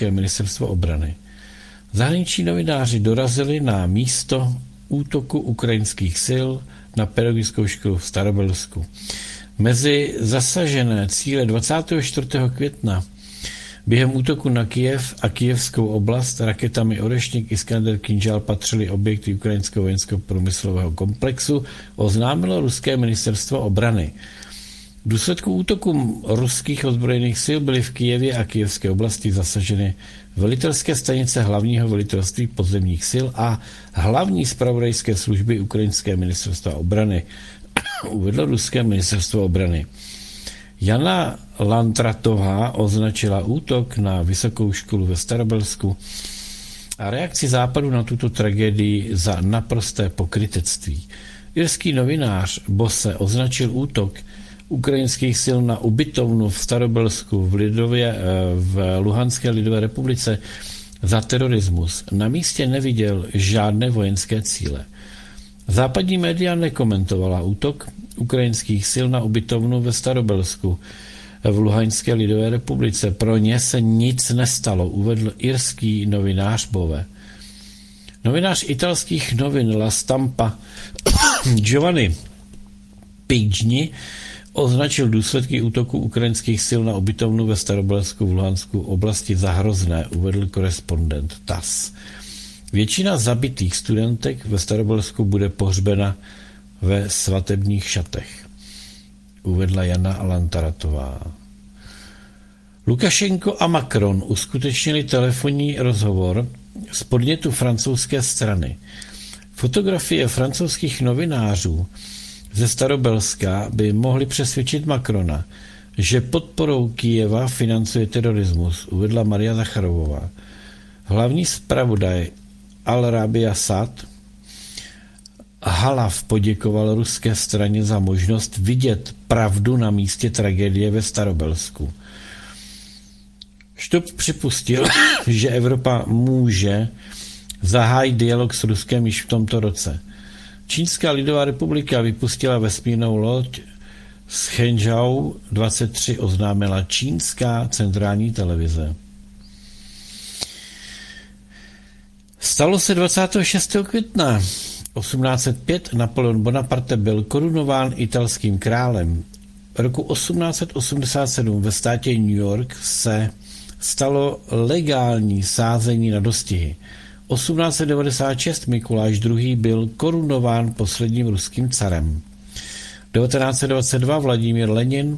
ministerstvo obrany. Zahraniční novináři dorazili na místo útoku ukrajinských sil na pedagogickou školu v Starobelsku. Mezi zasažené cíle 24. května během útoku na Kyjev a kyjevskou oblast raketami Orešnik, Iskander, Kinžal patřily objekty ukrajinského vojenského průmyslového komplexu, oznámilo ruské ministerstvo obrany. V důsledku útoku ruských ozbrojených sil byly v Kyjevě a kyjevské oblasti zasaženy velitelské stanice hlavního velitelství pozemních sil a hlavní zpravodajské služby ukrajinské ministerstva obrany, uvedlo ruské ministerstvo obrany. Jana Lantratová označila útok na vysokou školu ve Starobelsku a reakci Západu na tuto tragédii za naprosté pokrytectví. Irský novinář Bosse označil útok ukrajinských sil na ubytovnu v Starobelsku v Luhanské lidové republice za terorismus. Na místě neviděl žádné vojenské cíle. Západní média nekomentovala útok ukrajinských sil na ubytovnu ve Starobelsku v Luhanské lidové republice. Pro ně se nic nestalo, uvedl irský novinář Bove. Novinář italských novin La Stampa Giovanni Pigni označil důsledky útoku ukrajinských sil na ubytovnu ve Starobelsku v Luhansku oblasti za hrozné, uvedl korespondent TASS. Většina zabitých studentek ve Starobelsku bude pohřbena ve svatebních šatech, uvedla Jana Lantaratová. Lukašenko a Macron uskutečnili telefonní rozhovor z podnětu francouzské strany. Fotografie francouzských novinářů ze Starobelska by mohly přesvědčit Macrona, že podporou Kyjeva financuje terorismus, uvedla Maria Zacharovová. Hlavní zpravodaj Al-Rabia Sad Halav poděkoval ruské straně za možnost vidět pravdu na místě tragédie ve Starobelsku. Štup připustil, že Evropa může zahájit dialog s Ruskem již v tomto roce. Čínská lidová republika vypustila vesmírnou loď z Hangzhou 23, oznámila čínská centrální televize. Stalo se 26. května 1805 Napoleon Bonaparte byl korunován italským králem. Roku 1887 ve státě New York se stalo legální sázení na dostihy. 1896 Mikuláš II. Byl korunován posledním ruským carem. 1922 Vladimír Lenin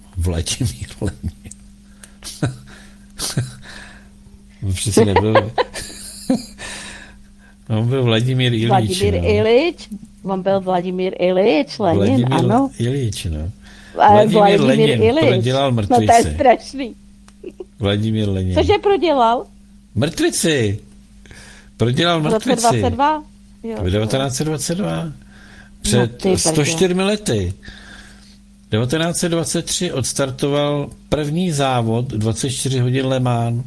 Přesně nebyl. On byl Vladimír Ilič. On byl Vladimír Ilič, Lenin, Vladimír ano. Ilič, no. Vladimír Lenin Ilič. prodělal mrtvici. No to je strašný. Vladimír Lenin. Cože prodělal? Mrtvici. Prodělal mrtvici. 1922? Jo, 1922. Před 104 lety. 1923 odstartoval první závod 24 hodin Le Mans.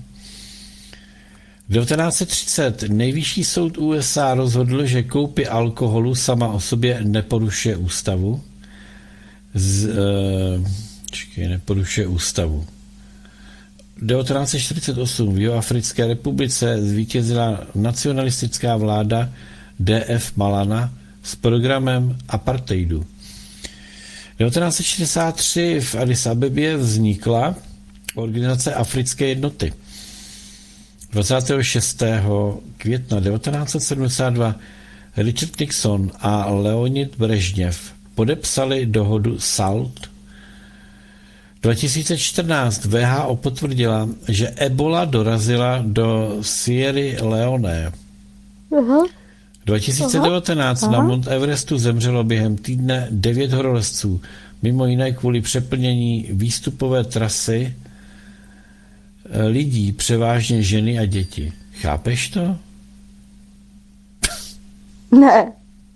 1930 nejvyšší soud USA rozhodl, že koupě alkoholu sama o sobě neporušuje ústavu. Neporušuje ústavu. 1948 v Jihoafrické republice zvítězila nacionalistická vláda D.F. Malana s programem apartheidu. 1963 v Addis Abebě vznikla Organizace Africké jednoty. 26. května 1972 Richard Nixon a Leonid Brežněv podepsali dohodu SALT. 2014 WHO potvrdila, že ebola dorazila do Sierry Leone. 2019 na Mount Everestu zemřelo během týdne 9 horolezců, mimo jiné kvůli přeplnění výstupové trasy lidí, převážně ženy a děti. Chápeš to? Ne.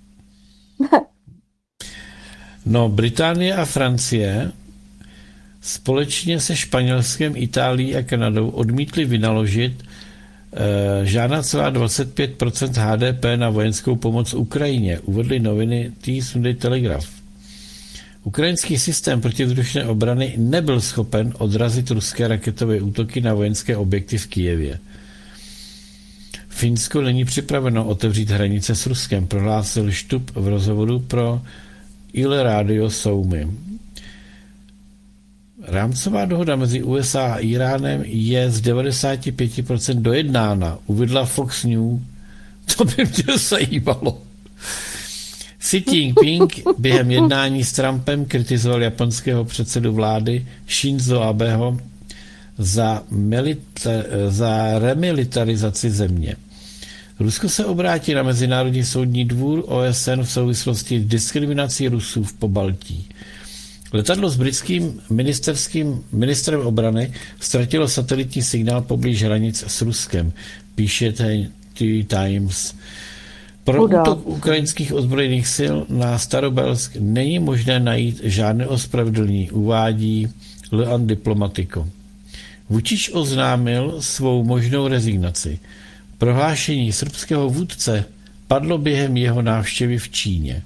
No, Británie a Francie společně se Španělskem, Itálií a Kanadou odmítli vynaložit žádná celá 25% HDP na vojenskou pomoc Ukrajině, uvedly noviny Sunday Telegraph. Ukrajinský systém protivzdušné obrany nebyl schopen odrazit ruské raketové útoky na vojenské objekty v Kyjevě. Finsko není připraveno otevřít hranice s Ruskem, prohlásil Stubb v rozhovoru pro Il Radio Soumy. Rámcová dohoda mezi USA a Iránem je z 95% dojednána, uvedla Fox News. To by mě zajímalo. Xi Jinping během jednání s Trumpem kritizoval japonského předsedu vlády Shinzo Abeho za remilitarizaci země. Rusko se obrátí na Mezinárodní soudní dvůr OSN v souvislosti s diskriminací Rusů v Pobaltí. Letadlo s britským ministrem obrany ztratilo satelitní signál poblíž hranic s Ruskem, píše Times. Pro útok ukrajinských ozbrojených sil na Starobelsk není možné najít žádné ospravedlnění, uvádí Le Diplomatico. Vučić oznámil svou možnou rezignaci. Prohlášení srbského vůdce padlo během jeho návštěvy v Číně.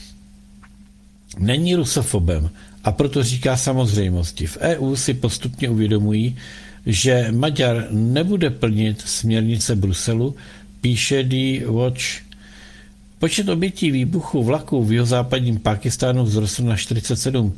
Není rusofobem a proto říká samozřejmosti. V EU si postupně uvědomují, že Maďar nebude plnit směrnice Bruselu, píše The Watch. Počet obětí výbuchu vlaku v jihozápadním Pákistánu vzrostl na 47,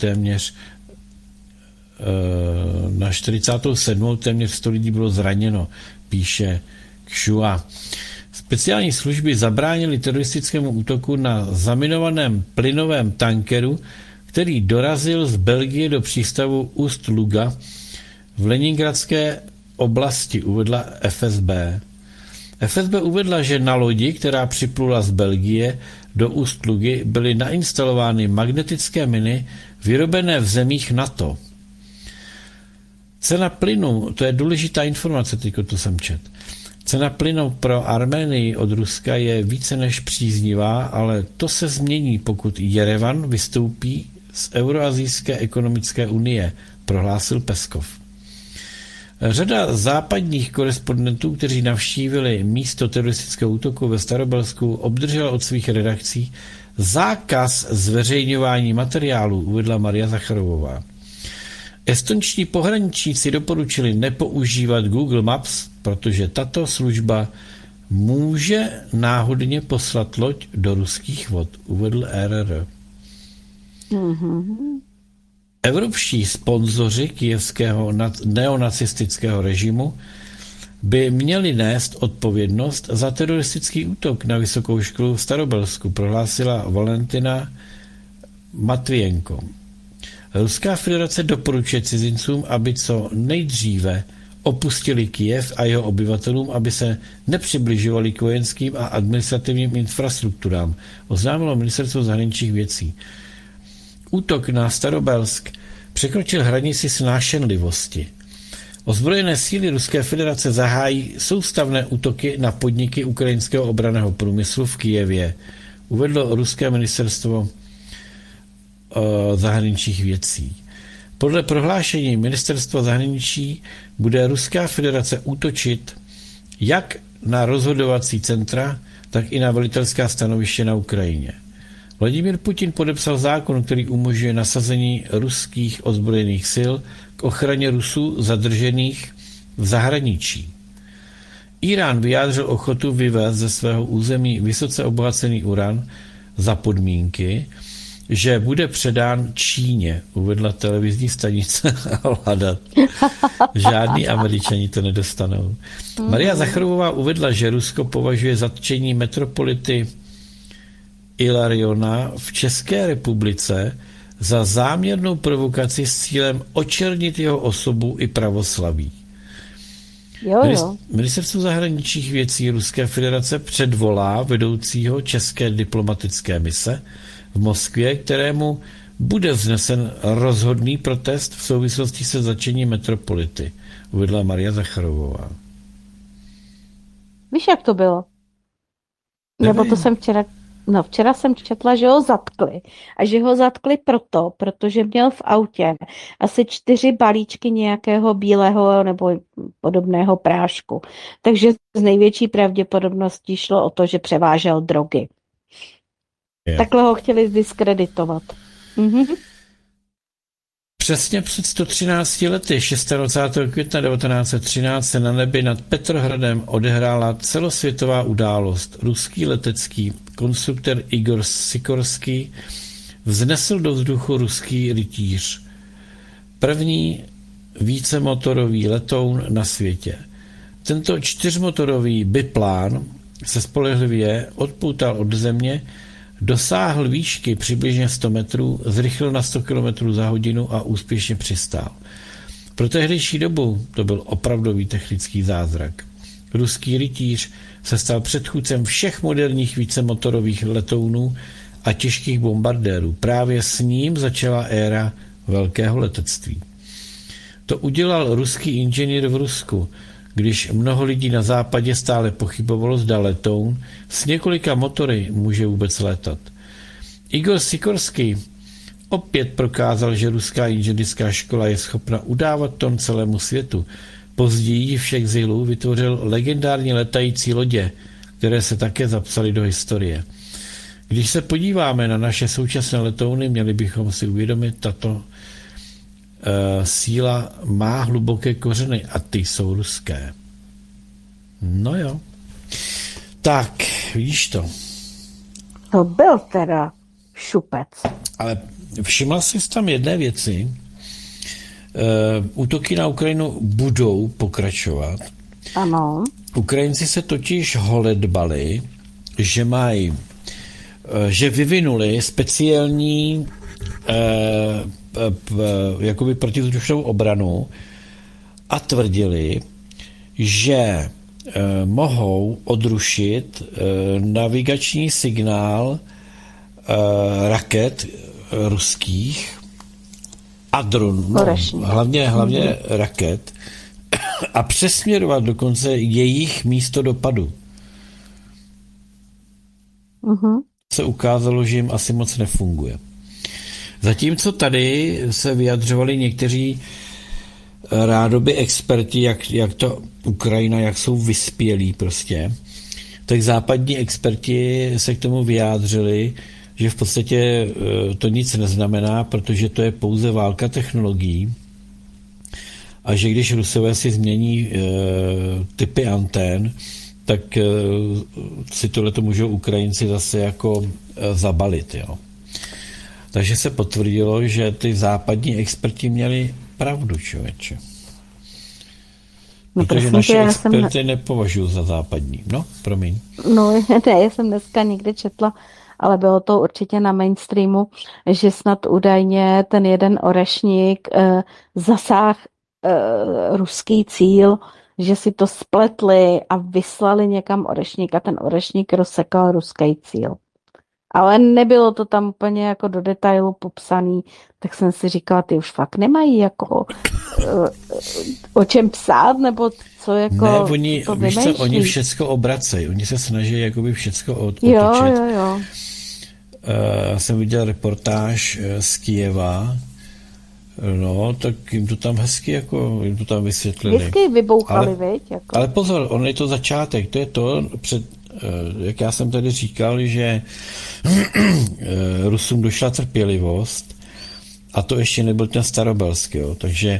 na 47. téměř 100 lidí bylo zraněno, píše Xua. Speciální služby zabránily teroristickému útoku na zaminovaném plynovém tankeru, který dorazil z Belgie do přístavu Ust-Luga v Leningradské oblasti, uvedla FSB. FSB uvedla, že na lodi, která připlula z Belgie do Ust-Lugy, byly nainstalovány magnetické miny vyrobené v zemích NATO. Cena plynu, to je důležitá informace, teďko to jsem čet. Cena plynu pro Arménii od Ruska je více než příznivá, ale to se změní, pokud Jerevan vystoupí z Euroazijské ekonomické unie, prohlásil Peskov. Řada západních korespondentů, kteří navštívili místo teroristického útoku ve Starobelsku, obdržela od svých redakcí zákaz zveřejňování materiálu, uvedla Maria Zacharovová. Estonští pohraničníci doporučili nepoužívat Google Maps, protože tato služba může náhodně poslat loď do ruských vod, uvedl RR. Evropští sponzoři kyjevského neonacistického režimu by měli nést odpovědnost za teroristický útok na vysokou školu v Starobelsku, prohlásila Valentina Matvijenko. Ruská federace doporučuje cizincům, aby co nejdříve opustili Kyjev a jeho obyvatelům, aby se nepřibližovali k vojenským a administrativním infrastrukturám, oznámilo ministerstvo zahraničních věcí. Útok na Starobelsk překročil hranici snášenlivosti. Ozbrojené síly Ruské federace zahájí soustavné útoky na podniky ukrajinského obranného průmyslu v Kyjevě, uvedlo ruské ministerstvo zahraničních věcí. Podle prohlášení ministerstva zahraničí bude Ruská federace útočit jak na rozhodovací centra, tak i na velitelská stanoviště na Ukrajině. Vladimír Putin podepsal zákon, který umožňuje nasazení ruských ozbrojených sil k ochraně Rusů zadržených v zahraničí. Irán vyjádřil ochotu vyvést ze svého území vysoce obohacený uran za podmínky, že bude předán Číně, uvedla televizní stanice Hlada. Žádný Američani to nedostanou. Maria Zacharovová uvedla, že Rusko považuje zatčení metropolity Ilariona v České republice za záměrnou provokaci s cílem očernit jeho osobu i pravoslaví. Ministerstvo zahraničních věcí Ruské federace předvolá vedoucího české diplomatické mise v Moskvě, kterému bude vznesen rozhodný protest v souvislosti se zatčením metropolity, uvedla Maria Zacharovová. Víš, jak to bylo? Nevím. Nebo to jsem včera jsem četla, že ho zatkli. A že ho zatkli protože měl v autě asi 4 balíčky nějakého bílého nebo podobného prášku. Takže z největší pravděpodobností šlo o to, že převážel drogy. Takhle ho chtěli diskreditovat. Přesně před 113 lety, 26. května 1913, se na nebi nad Petrohradem odehrála celosvětová událost. Ruský letecký konstruktor Igor Sikorský vznesl do vzduchu ruský rytíř. První vícemotorový letoun na světě. Tento čtyřmotorový biplán se spolehlivě odpoutal od země, dosáhl výšky přibližně 100 metrů, zrychlil na 100 km za hodinu a úspěšně přistál. Pro tehdejší dobu to byl opravdový technický zázrak. Ruský rytíř se stal předchůdcem všech moderních vícemotorových letounů a těžkých bombardérů. Právě s ním začala éra velkého letectví. To udělal ruský inženýr v Rusku, když mnoho lidí na západě stále pochybovalo, zda letoun s několika motory může vůbec létat. Igor Sikorský opět prokázal, že ruská inženýrská škola je schopna udávat ton celému světu. Později v exilu vytvořil legendární letající lodě, které se také zapsaly do historie. Když se podíváme na naše současné letouny, měli bychom si uvědomit, tato síla má hluboké kořeny a ty jsou ruské. No jo. Tak, vidíš to. To byl teda šupec. Ale všimla jsi tam jedné věci. Útoky na Ukrajinu budou pokračovat. Ano. Ukrajinci se totiž holedbali, že vyvinuli speciální jakoby protivzdušnou obranu a tvrdili, že mohou odrušit navigační signál raket ruských a dronů, hlavně raket, a přesměrovat dokonce jejich místo dopadu. Se ukázalo, že jim asi moc nefunguje. Zatímco tady se vyjadřovali někteří rádoby experti, jak to Ukrajina, jak jsou vyspělí prostě, tak západní experti se k tomu vyjádřili, že v podstatě to nic neznamená, protože to je pouze válka technologií a že když Rusové si změní typy antén, tak si tohleto můžou Ukrajinci zase jako zabalit, jo. Takže se potvrdilo, že ty západní experti měli pravdu, člověče. Protože naše experty nepovažuji za západní. No, promiň. No, ne, já jsem dneska někde četla, ale bylo to určitě na mainstreamu, že snad údajně ten jeden orešník zasáhl ruský cíl, že si to spletli a vyslali někam orešník a ten orešník rozsekal ruský cíl. Ale nebylo to tam úplně jako do detailu popsaný, tak jsem si říkala, ty už fakt nemají jako o čem psát, nebo co jako ne, oni všecko obracejí, oni se snaží jakoby všecko otočit. Jo. Já jsem viděl reportáž z Kyjeva, no, tak jim to tam hezky jako, jim to tam vysvětlili. Hezky vybouchali, viď? Jako. Ale pozor, on je to začátek, to je to, jak já jsem tady říkal, že Rusům došla trpělivost a to ještě nebyl ten Starobelský, jo. Takže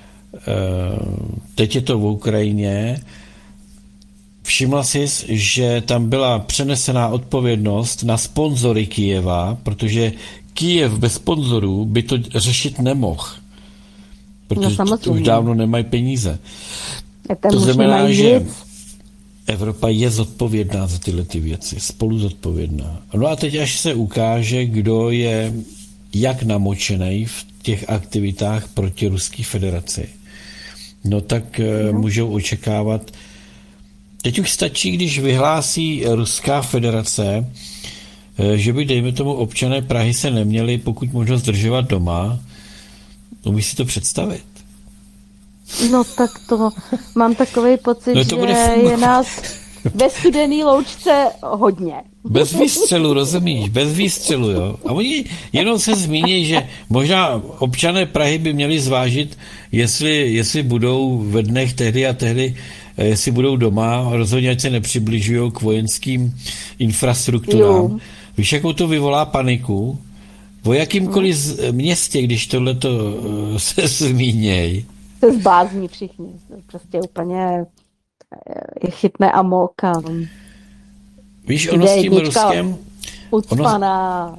teď je to v Ukrajině. Všimla jsi, že tam byla přenesená odpovědnost na sponzory Kyjeva, protože Kyjev bez sponzorů by to řešit nemohl, protože už dávno nemají peníze. To znamená, že Evropa je zodpovědná za tyhle ty věci, spolu zodpovědná. No a teď až se ukáže, kdo je jak namočený v těch aktivitách proti Ruské federaci, no tak můžou očekávat. Teď už stačí, když vyhlásí Ruská federace, že by, dejme tomu, občané Prahy se neměli pokud možno zdržovat doma. Umíš si to představit? No tak to mám takový pocit, že je nás ve studený loučce hodně. Bez výstřelu, rozumíš? Bez výstřelu, jo. A oni jenom se zmíní, že možná občané Prahy by měli zvážit, jestli budou ve dnech tehdy a tehdy, jestli budou doma, rozhodně ať se nepřibližují k vojenským infrastrukturám. Jo. Víš, jakou to vyvolá paniku, O jakýmkoliv městě, když tohleto se zmíněj. Se zblázní všichni. Prostě úplně je chytne amok a Víš, ono s tím Ruskem... ucpaná.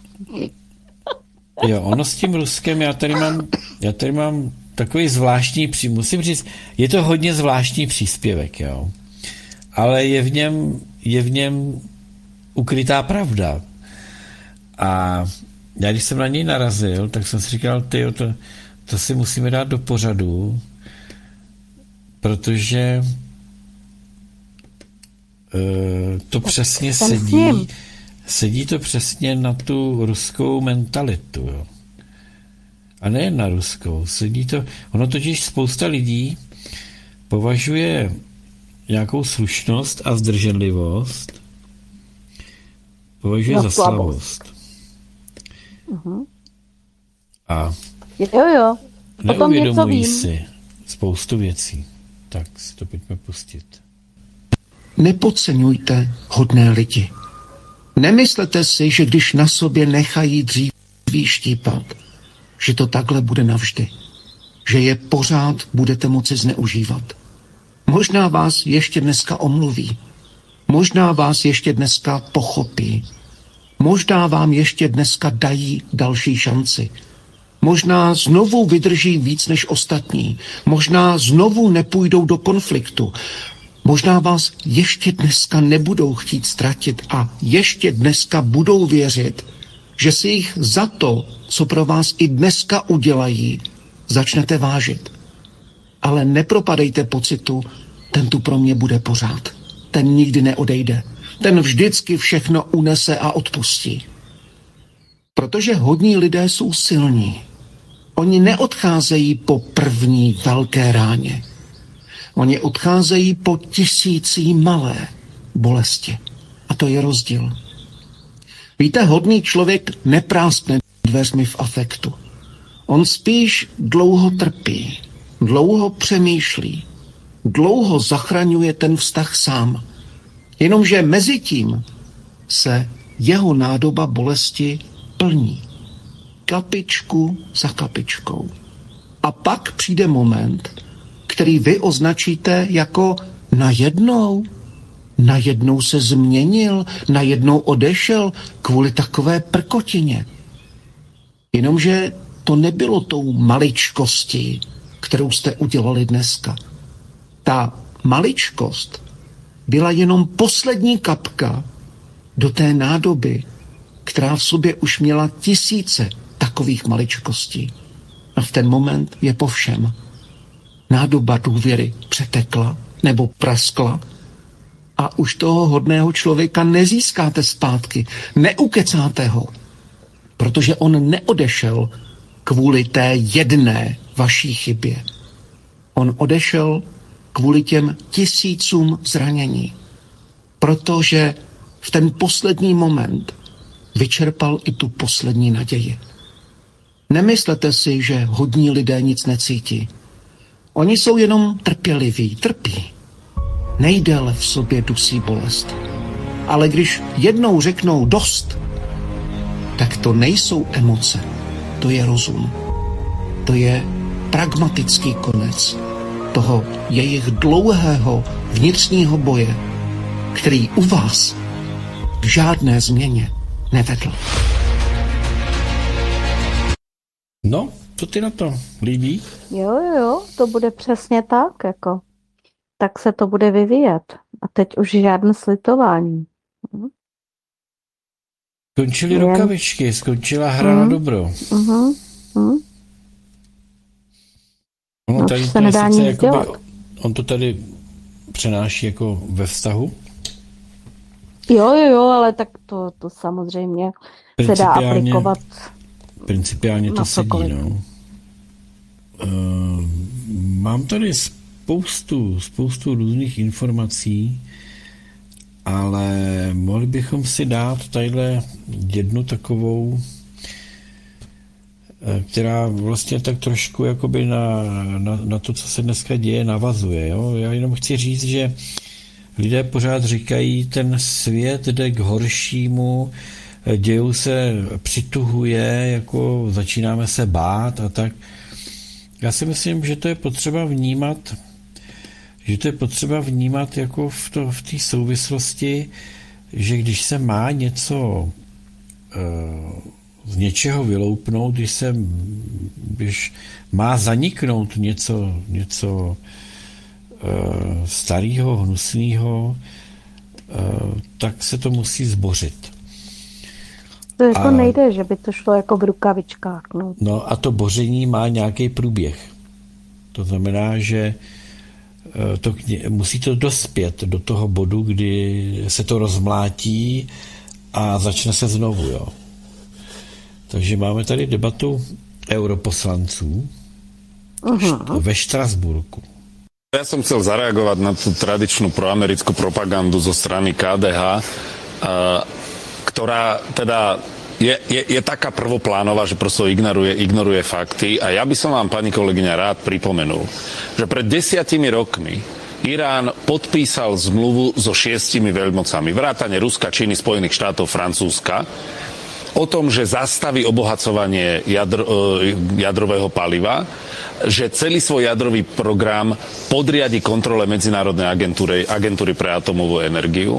Ono s tím Ruskem, já tady mám takový zvláštní, musím říct, je to hodně zvláštní příspěvek, jo. Ale je v něm ukrytá pravda. A já, když jsem na něj narazil, tak jsem si říkal, to si musíme dát do pořadu, protože to přesně sedí to přesně na tu ruskou mentalitu, jo. A nejen na ruskou, ono totiž spousta lidí považuje nějakou slušnost a zdrženlivost za slabost. Uh-huh. A jo. neuvědomují si spoustu věcí. Tak si to pojďme pustit. Nepodceňujte hodné lidi. Nemyslete si, že když na sobě nechají dříví štípat, že to takhle bude navždy. Že je pořád budete moci zneužívat. Možná vás ještě dneska omluví. Možná vás ještě dneska pochopí. Možná vám ještě dneska dají další šanci. Možná znovu vydrží víc než ostatní. Možná znovu nepůjdou do konfliktu. Možná vás ještě dneska nebudou chtít ztratit a ještě dneska budou věřit, že si jich za to, co pro vás i dneska udělají, začnete vážit. Ale nepropadejte pocitu, ten tu pro mě bude pořád. Ten nikdy neodejde. Ten vždycky všechno unese a odpustí. Protože hodní lidé jsou silní. Oni neodcházejí po první velké ráně. Oni odcházejí po tisící malé bolesti. A to je rozdíl. Víte, hodný člověk nepráskne dveřmi v afektu. On spíš dlouho trpí, dlouho přemýšlí, dlouho zachraňuje ten vztah sám. Jenomže mezi tím se jeho nádoba bolesti plní. Kapičku za kapičkou. A pak přijde moment, který vy označíte jako najednou se změnil, najednou odešel kvůli takové prkotině. Jenomže to nebylo tou maličkostí, kterou jste udělali dneska. Ta maličkost byla jenom poslední kapka do té nádoby, která v sobě už měla tisíce takových maličkostí. A v ten moment je po všem. Nádoba důvěry přetekla nebo praskla a už toho hodného člověka nezískáte zpátky, neukecáte ho, protože on neodešel kvůli té jedné vaší chybě. On odešel kvůli těm tisícům zranění, protože v ten poslední moment vyčerpal i tu poslední naději. Nemyslete si, že hodní lidé nic necítí. Oni jsou jenom trpěliví, trpí. Nejdéle v sobě dusí bolest. Ale když jednou řeknou dost, tak to nejsou emoce, to je rozum. To je pragmatický konec toho jejich dlouhého vnitřního boje, který u vás k žádné změně nevedl. No, co ty na to líbí? Jo, to bude přesně tak, jako. Tak se to bude vyvíjet. A teď už žádné slitování. Skončily rukavičky, skončila hra na dobro. Ono tady se nedá nic dělat. On to tady přenáší jako ve vztahu. Jo, ale tak to samozřejmě se dá aplikovat. Principiálně to sedí, no. Mám tady spoustu různých informací, ale mohli bychom si dát tadyhle jednu takovou, která vlastně tak trošku jakoby na to, co se dneska děje, navazuje. Jo? Já jenom chci říct, že lidé pořád říkají, ten svět jde k horšímu, dějou se, přituhuje, jako začínáme se bát a tak. Já si myslím, že to je potřeba vnímat, jako v té souvislosti, že když se má něco z něčeho vyloupnout, když má zaniknout něco starého, hnusného, tak se to musí zbořit. To jako nejde, že by to šlo jako v rukavičkách. No a to boření má nějaký průběh. To znamená, že musí to dospět do toho bodu, kdy se to rozmlátí a začne se znovu. Jo. Takže máme tady debatu europoslanců ve Štrasburku. Ja som chcel zareagovať na tú tradičnú proamerickú propagandu zo strany KDH, ktorá teda je taká prvoplánová, že prosto ignoruje fakty. A ja by som vám, pani kolegyňa, rád pripomenul, že pred 10 rokmi Irán podpísal zmluvu so 6 veľmocami, vrátane Ruska, Číny, Spojených štátov, Francúzska, o tom, že zastaví obohacovanie jadrového paliva, že celý svoj jadrový program podriadi kontrole Medzinárodnej agentúry pre atomovú energiu.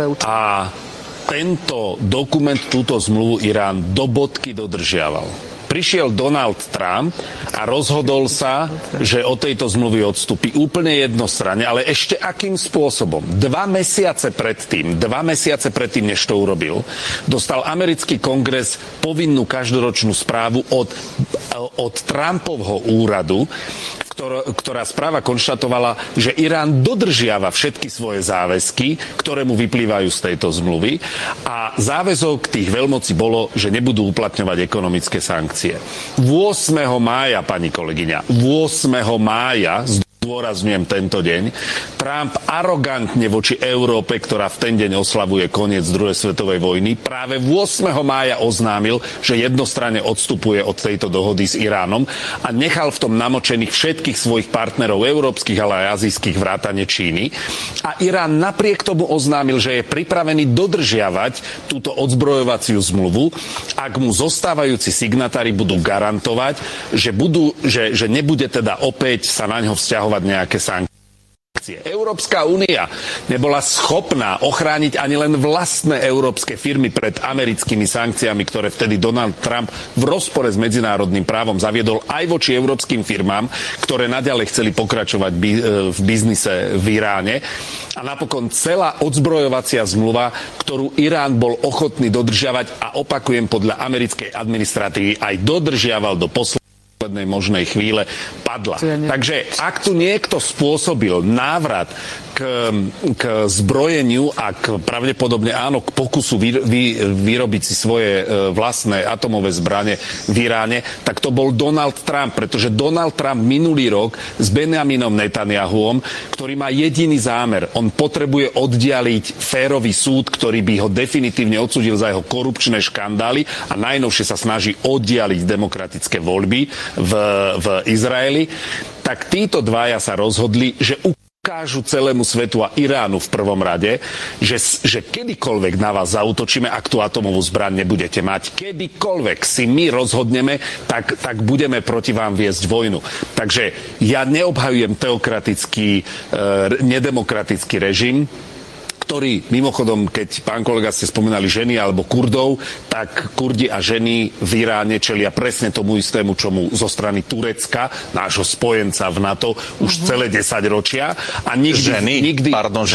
A tento dokument, túto zmluvu Irán do bodky dodržiaval. Prišiel Donald Trump a rozhodol sa, že od tejto zmluvy odstúpi úplne jednostranne, ale ešte akým spôsobom? 2 mesiace predtým, než to urobil, dostal americký kongres povinnú každoročnú správu od Trumpovho úradu, ktorá správa konštatovala, že Irán dodržiava všetky svoje záväzky, ktoré mu vyplývajú z tejto zmluvy, a záväzok tých veľmocí bolo, že nebudú uplatňovať ekonomické sankcie. 8. mája, pani kolegyňa, 8. mája, zdôrazňujem tento deň, Trump arogantne voči Európe, ktorá v ten deň oslavuje koniec druhej svetovej vojny, práve 8. mája oznámil, že jednostranne odstupuje od tejto dohody s Iránom a nechal v tom namočených všetkých svojich partnerov európskych, ale aj azijských vrátane Číny. A Irán napriek tomu oznámil, že je pripravený dodržiavať túto odzbrojovaciu zmluvu, ak mu zostávajúci signatári budú garantovať, že nebude teda opäť sa na ňo vzťahovať nejaké sankcie. Európska únia nebola schopná ochrániť ani len vlastné európske firmy pred americkými sankciami, ktoré vtedy Donald Trump v rozpore s medzinárodným právom zaviedol aj voči európskym firmám, ktoré naďalej chceli pokračovať v biznise v Iráne. A napokon celá odzbrojovacia zmluva, ktorú Irán bol ochotný dodržiavať, a opakujem, podľa americkej administratívy aj dodržiaval do poslednej možnej chvíle, padla. Takže ak tu niekto spôsobil návrat k zbrojeniu a pravdepodobne áno, k pokusu vyrobiť si svoje vlastné atomové zbrane v Iráne, tak to bol Donald Trump, pretože Donald Trump minulý rok s Benjaminom Netanyahuom, ktorý má jediný zámer, on potrebuje oddialiť férový súd, ktorý by ho definitívne odsúdil za jeho korupčné škandály, a najnovšie sa snaží oddialiť demokratické voľby v Izraeli, tak títo dvaja sa rozhodli, že ukážu celému svetu a Iránu v prvom rade, že kedykoľvek na vás zaútočíme, ak tú atomovú zbraň nebudete mať, kedykoľvek si my rozhodneme, tak budeme proti vám viesť vojnu. Takže ja neobhajujem teokratický, nedemokratický režim, ktorý, mimochodom, keď, pán kolega, ste spomínali ženy alebo Kurdov, tak Kurdi a ženy v Iráne čelia presne tomu istému, čomu zo strany Turecka, nášho spojenca v NATO, už celé 10 ročia. A nikdy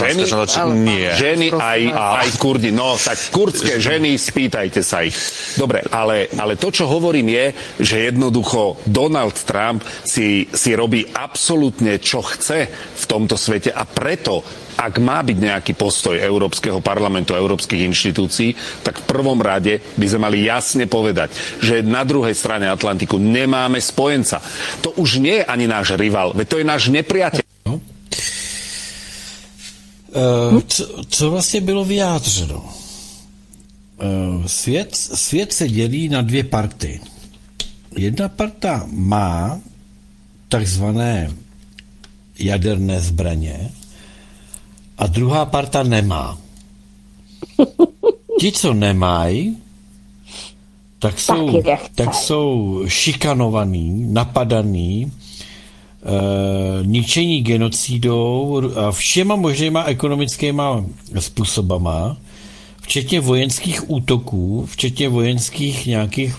ženy aj Kurdi. No, tak kurdské ženy, spýtajte sa ich. Dobre, ale to, čo hovorím, je, že jednoducho Donald Trump si robí absolútne, čo chce v tomto svete, a preto, ak má byť nejaký postoj Európskeho parlamentu a európskych inštitúcií, tak v prvom rade by sme mali jasne povedať, že na druhej strane Atlantiku nemáme spojenca. To už nie je ani náš rival, veď to je náš nepriateľ. Co vlastně bylo vyjádřeno? Svět se dělí na 2 party. Jedna parta má takzvané jaderné zbraně a druhá parta nemá. Ti, co nemají, Taky nechce. tak jsou šikanovaný, napadaný, ničení genocidou a všema možnýma ekonomickýma způsobama, včetně vojenských útoků, včetně vojenských nějakých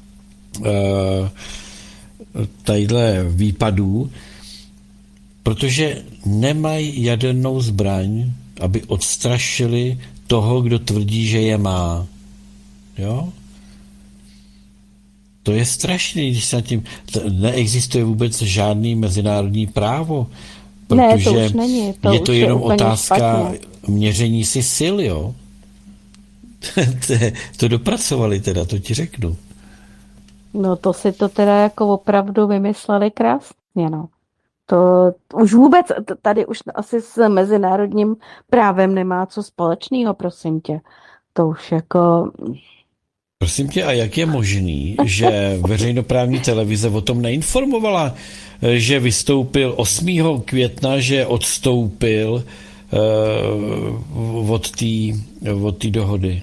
tadyhle výpadů, protože nemají jadernou zbraň, aby odstrašili toho, kdo tvrdí, že je má. Jo? To je strašný, když se tím... Neexistuje vůbec žádný mezinárodní právo, protože ne, to už není. je to jenom otázka špatně. měření si sil, jo? To dopracovali teda, to ti řeknu. No to si to teda jako opravdu vymysleli krásně, no. To už vůbec, tady už asi s mezinárodním právem nemá co společného, prosím tě. To už jako... Prosím tě, a jak je možný, že veřejnoprávní televize o tom neinformovala, že vystoupil 8. května, že odstoupil od té dohody?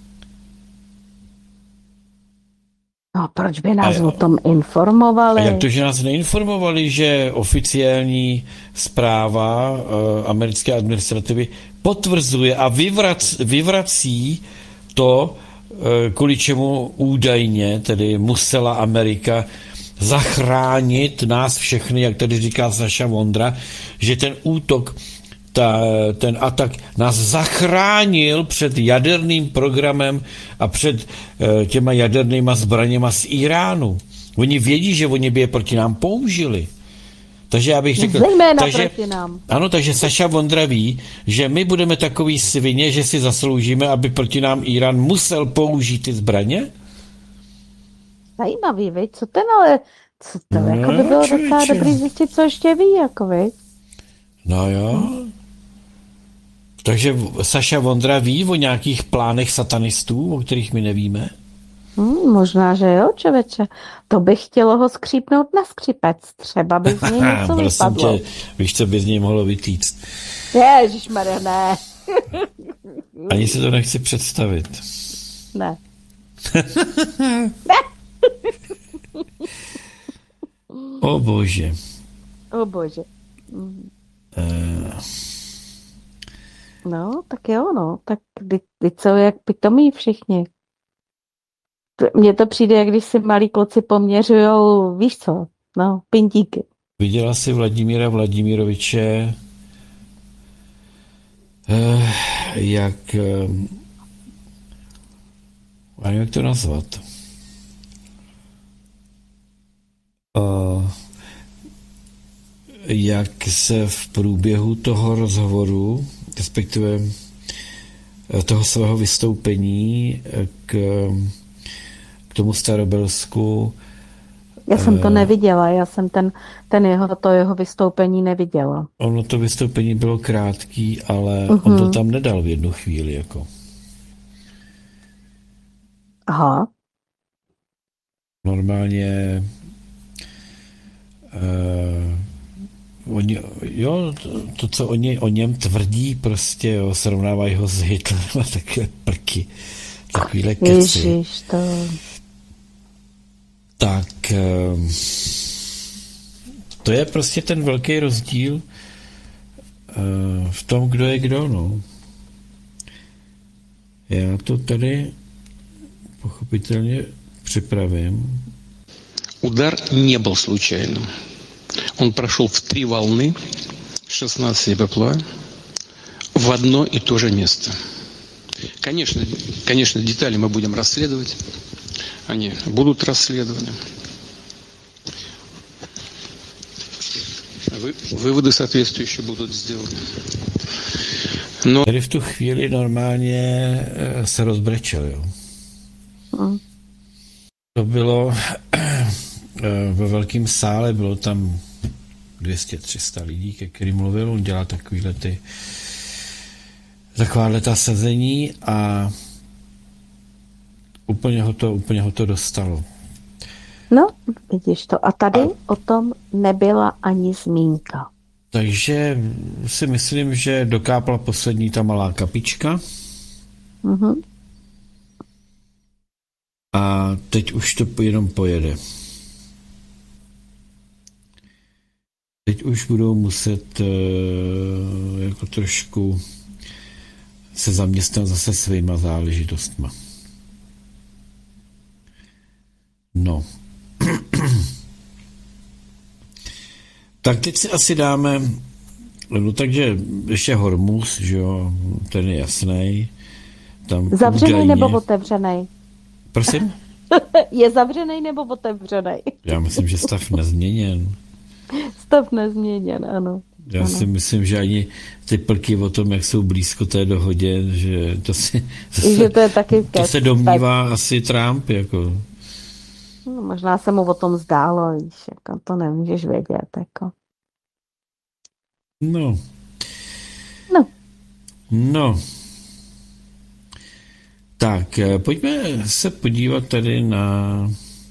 No proč by nás o tom informovali? A jak to, že nás neinformovali, že oficiální zpráva americké administrativy potvrzuje a vyvrací to, kvůli čemu údajně tedy musela Amerika zachránit nás všechny, jak tady říká Saša Vondra, že ten útok, ten atak nás zachránil před jaderným programem a před těma jadernýma zbraněma z Iránu. Oni vědí, že oni by je proti nám použili. Takže já bych řekl, proti nám. Ano, takže Saša Vondra ví, že my budeme takový svině, že si zasloužíme, aby proti nám Irán musel použít ty zbraně? Zajímavý, viď? Co ten ale, co to, jako by bylo docela dobrý zjistit, co ještě ví, jako viď? No jo. Takže Saša Vondra ví o nějakých plánech satanistů, o kterých my nevíme? Možná, že jo, člověče. To by chtělo ho skřípnout na skřipec. Třeba by z něj něco vypadlo. Tě, víš, co by z něj mohlo vytýct? Ježišmarja, ne. Ani si to nechci představit. Ne. O bože. O bože. No, tak jo, no. Tak ty co, jak pitomí všichni. Mně to přijde, jak když si malí kluci poměřujou, víš co, no, pintíky. Viděla jsi Vladimíra Vladimiroviče, jak to nazvat? Jak se v průběhu toho rozhovoru, respektive toho svého vystoupení k tomu Starobelsku. Já jsem to neviděla, já jsem to jeho vystoupení neviděla. Ono to vystoupení bylo krátký, ale on to tam nedal v jednu chvíli, jako. Aha. Normálně to, co oni o něm tvrdí, prostě jo, srovnávají ho s Hitlerem a takové prky, takovýhle keci. Ježiš, to... Tak to je prostě ten velký rozdíl v tom, kdo je kdo, no. Já to tady pochopitelně připravím. Удар не был случайным. Он прошел в 3 волны, 16 БПЛА, в одно и то же место. Конечно, детали мы будем расследовать. Они будут расследованы. Выводы соответствующие будут сделаны. Но... Tady v tu chvíli normálně se rozbrečel, jo. To bylo ve velkém sále, bylo tam 200-300 lidí, ke kterým mluvil, on dělá takováhle ta sezení a úplně ho to dostalo. No, vidíš to. A tady o tom nebyla ani zmínka. Takže si myslím, že dokápla poslední ta malá kapička. a teď už to jenom pojede. Teď už budou muset jako trošku se zaměstnat zase svýma záležitostma. No. Tak teď si asi dáme, no takže ještě Hormuz, že jo, ten je jasný. Tam Zavřený údajně... nebo otevřený? Prosím? Je zavřený nebo otevřený? Já myslím, že stav nezměněn. Stav nezměněn, ano. Já si myslím, že ani ty plky o tom, jak jsou blízko té dohodě, že to si... Že to je taky to se domnívá asi Trump, jako... No, možná se mu o tom zdálo, víš, jako to nemůžeš vědět, jako. No. No. No. Tak, pojďme se podívat tady na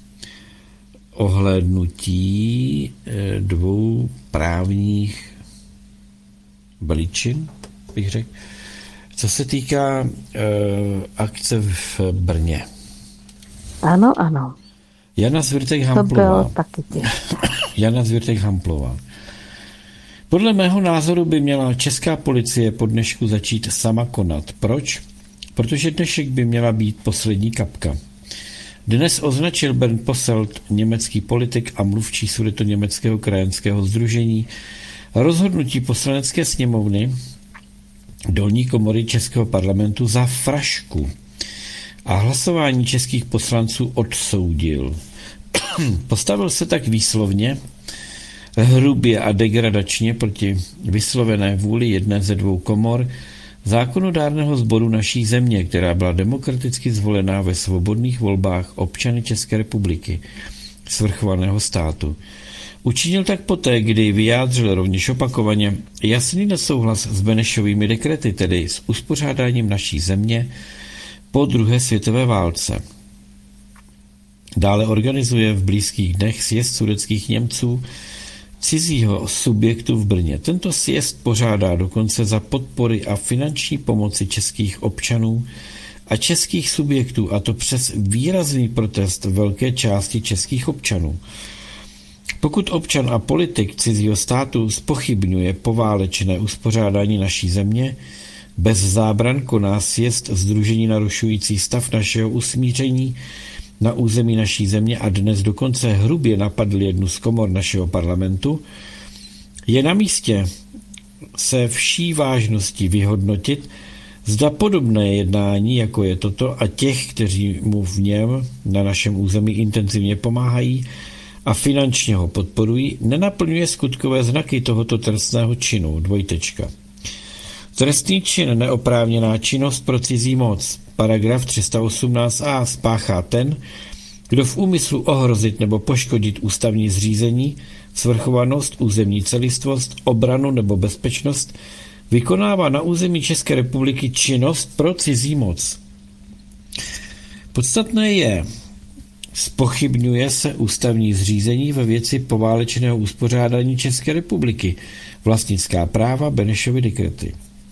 ohlédnutí dvou právních balíčin, bych řekl. Co se týká akce v Brně. Ano, ano. Jana Zwirtek To bylo Hamplová. taky těžké. Jana Zwirtek Hamplová. Podle mého názoru by měla česká policie po dnešku začít sama konat. Proč? Protože dnešek by měla být poslední kapka. Dnes označil Bernd Posselt, německý politik a mluvčí Sudetoněmeckého krajanského sdružení, rozhodnutí poslanecké sněmovny dolní komory českého parlamentu za frašku a hlasování českých poslanců odsoudil. Postavil se tak výslovně, hrubě a degradačně proti vyslovené vůli jedné ze dvou komor zákonodárného sboru naší země, která byla demokraticky zvolená ve svobodných volbách občany České republiky, svrchovaného státu. Učinil tak poté, kdy vyjádřil rovněž opakovaně jasný nesouhlas s Benešovými dekrety, tedy s uspořádáním naší země po druhé světové válce. Dále organizuje v blízkých dnech sjezd sudetských Němců cizího subjektu v Brně. Tento sjezd pořádá dokonce za podpory a finanční pomoci českých občanů a českých subjektů, a to přes výrazný protest velké části českých občanů. Pokud občan a politik cizího státu zpochybňuje poválečné uspořádání naší země, bez zábran koná sjezd sdružení narušující stav našeho usmíření na území naší země a dnes dokonce hrubě napadl jednu z komor našeho parlamentu, je na místě se vší vážností vyhodnotit, zda podobné jednání, jako je toto, a těch, kteří mu v něm na našem území intenzivně pomáhají a finančně ho podporují, nenaplňuje skutkové znaky tohoto trestného činu. Dvojtečka. Trestný čin neoprávněná činnost pro cizí moc. Paragraf 318a spáchá ten, kdo v úmyslu ohrozit nebo poškodit ústavní zřízení, svrchovanost, územní celistvost, obranu nebo bezpečnost vykonává na území České republiky činnost pro cizí moc. Podstatné je, zpochybňuje se ústavní zřízení ve věci poválečného uspořádání České republiky, vlastnická práva, Benešovy dekrety.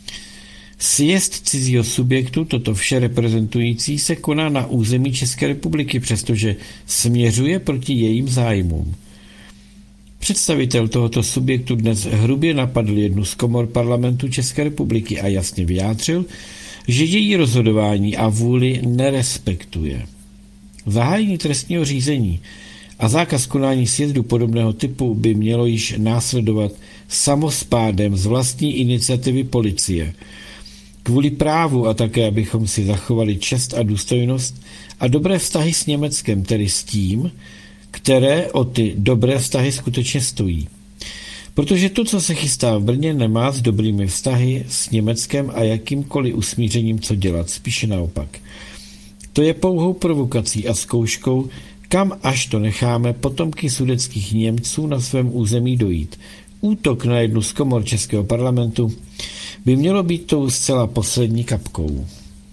Sjezd cizího subjektu, toto vše reprezentující, se koná na území České republiky, přestože směřuje proti jejím zájmům. Představitel tohoto subjektu dnes hrubě napadl jednu z komor parlamentu České republiky a jasně vyjádřil, že její rozhodování a vůli nerespektuje. Zahájení trestního řízení a zákaz konání sjezdu podobného typu by mělo již následovat samospádem z vlastní iniciativy policie. Kvůli právu a také, abychom si zachovali čest a důstojnost a dobré vztahy s Německem, tedy s tím, které o ty dobré vztahy skutečně stojí. Protože to, co se chystá v Brně, nemá s dobrými vztahy s Německem a jakýmkoliv usmířením co dělat, spíše naopak. To je pouhou provokací a zkouškou, kam až to necháme potomky sudetských Němců na svém území dojít. Útok na jednu z komor Českého parlamentu by mělo být tou zcela poslední kapkou.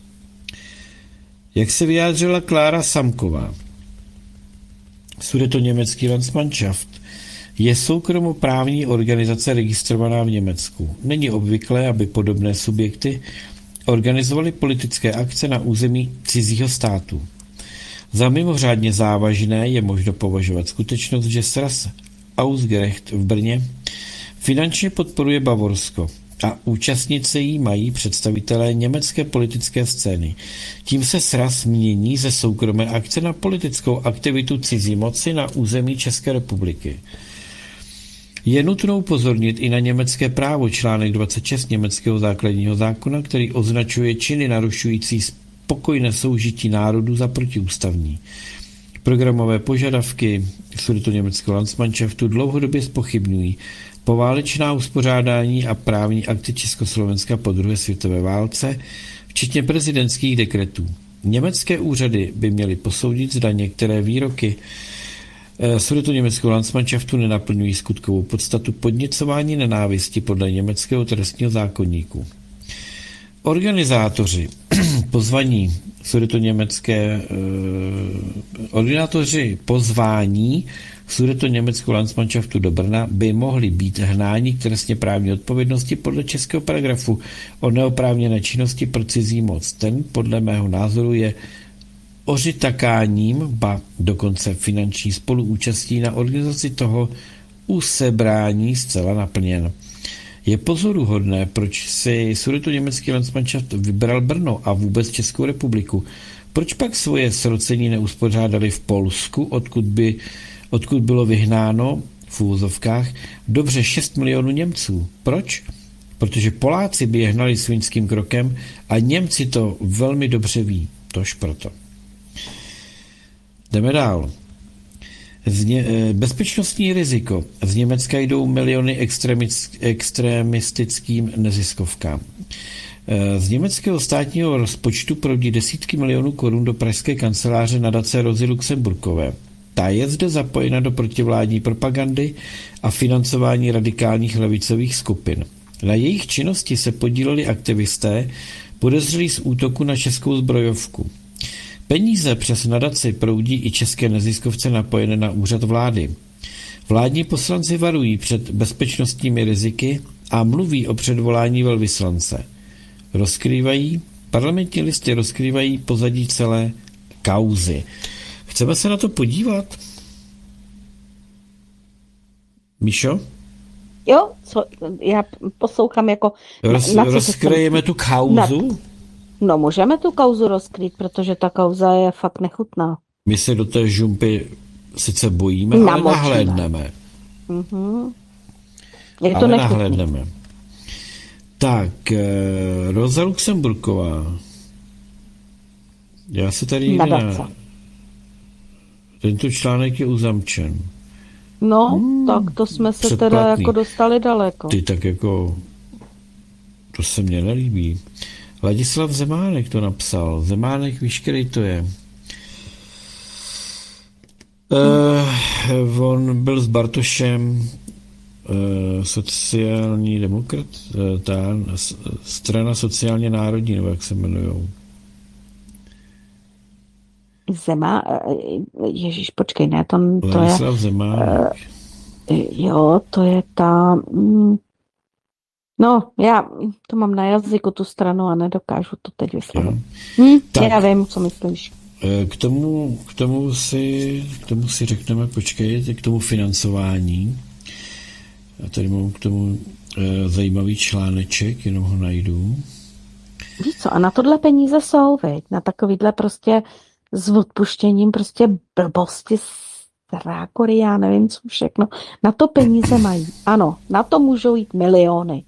Jak se vyjádřila Klára Samková, Sudetoněmecký Landsmannschaft je soukromoprávní organizace registrovaná v Německu. Není obvyklé, aby podobné subjekty organizovaly politické akce na území cizího státu. Za mimořádně závažné je možno považovat skutečnost, že sraz Ausgerecht v Brně finančně podporuje Bavorsko a účastnit se jí mají představitelé německé politické scény. Tím se sraz mění ze soukromé akce na politickou aktivitu cizí moci na území České republiky. Je nutno upozornit i na německé právo, článek 26 německého základního zákona, který označuje činy narušující spokojné soužití národů za protiústavní. Programové požadavky sudetoněmeckého Landsmannschaftu dlouhodobě zpochybňují poválečná uspořádání a právní akty Československa po druhé světové válce, včetně prezidentských dekretů. Německé úřady by měly posoudit, zda některé výroky sudetoněmeckého Landsmannschaftu nenaplňují skutkovou podstatu podněcování nenávisti podle německého trestního zákoníku. Organizátoři pozvání sudetoněmeckého Landsmannschaftu do Brna by mohli být hnáni k trestně právní odpovědnosti podle českého paragrafu o neoprávněné činnosti pro cizí moc. Ten podle mého názoru je ořitakáním, ba dokonce finanční spoluúčastí na organizaci toho usebrání zcela naplněn. Je pozoruhodné, proč si sudetoněmecký Landsmannschaft vybral Brno a vůbec Českou republiku. Proč pak svoje srocení neuspořádali v Polsku, odkud bylo vyhnáno v úvozovkách dobře 6 milionů Němců? Proč? Protože Poláci by je hnali svinským krokem a Němci to velmi dobře ví. Tož proto. Jdeme dál. Bezpečnostní riziko. Z Německa jdou miliony extremistickým neziskovkám. Z německého státního rozpočtu proudí desítky milionů korun do pražské kanceláře nadace Rozy Luxemburkové. Ta je zde zapojena do protivládní propagandy a financování radikálních levicových skupin. Na jejich činnosti se podíleli aktivisté podezřelí z útoku na českou zbrojovku. Peníze přes nadaci proudí i české neziskovce napojené na úřad vlády. Vládní poslanci varují před bezpečnostními riziky a mluví o předvolání velvyslance. Parlamentní listy rozkrývají pozadí celé kauzy. Chceme se na to podívat? Míšo? Jo, já poslouchám jako... Rozkryjeme tu kauzu? No, můžeme tu kauzu rozkrýt, protože ta kauza je fakt nechutná. My se do té žumpy sice bojíme, ale nahlédneme. Mm-hmm. Je to nahlédneme. Tak, Roza Luxemburková. Já se tady tento článek je uzamčen. No, tak to jsme se teda jako dostali daleko. Ty tak jako... To se mně nelíbí. Ladislav Zemánek to napsal. Zemánek, víš, který to je? On byl s Bartošem sociální demokrat, ta strana sociálně národní, nebo jak se jmenujou. Ježíš, počkej, ne, to Ladislav Zemánek. Jo, to je ta... No, já to mám na jazyku, tu stranu, a nedokážu to teď vyslovit. Já vím, co myslíš. K tomu si řekneme, počkej, k tomu financování. Já tady mám k tomu zajímavý článeček, jenom ho najdu. Víš co, a na tohle peníze jsou, veď? Na takovýhle prostě s odpuštěním prostě blbosti, rákory, já nevím co všechno. Na to peníze mají. Ano, na to můžou jít miliony.